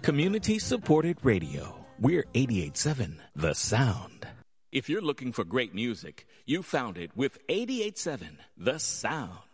Community-supported radio. We're 88.7 The Sound. If you're looking for great music, you found it with 88.7 The Sound.